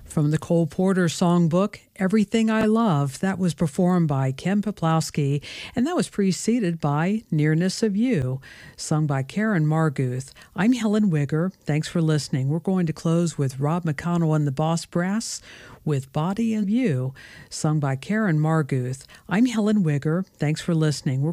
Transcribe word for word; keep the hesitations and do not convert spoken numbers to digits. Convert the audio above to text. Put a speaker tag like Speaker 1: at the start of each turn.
Speaker 1: From the Cole Porter songbook, Everything I Love, that was performed by Ken Poplowski, and that was preceded by Nearness of You, sung by Karen Marguth. I'm Helen Wigger. Thanks for listening. We're going to close with Rob McConnell and the Boss Brass with Body and You, sung by Karen Marguth. I'm Helen Wigger. Thanks for listening. We're